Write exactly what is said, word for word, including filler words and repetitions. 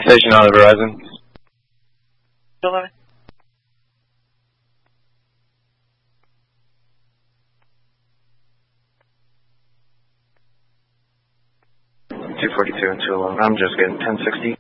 Station on the Verizon. eleven. two forty-two and two eleven. I'm just getting ten sixty.